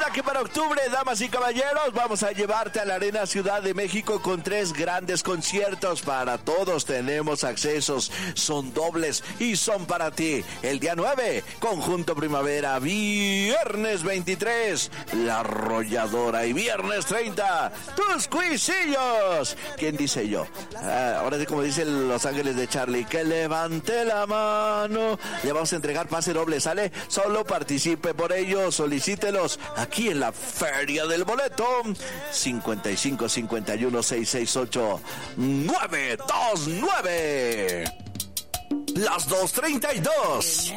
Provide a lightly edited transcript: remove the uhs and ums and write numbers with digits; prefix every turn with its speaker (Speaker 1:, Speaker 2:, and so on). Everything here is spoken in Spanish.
Speaker 1: que para octubre, damas y caballeros, vamos a llevarte a la Arena Ciudad de México con 3 grandes conciertos para todos. Tenemos accesos, son dobles y son para ti. El día 9, Conjunto Primavera. Viernes 23, La Arrolladora. Y viernes 30, Tus Cuisillos. ¿Quién dice yo? Ahora sí, como dicen Los Ángeles de Charlie, que levante la mano. Le vamos a entregar pase doble, ¿sale? Solo participe por ello, solicítelos aquí en la Feria del Boleto. 55 51 668 929. Las 2:32.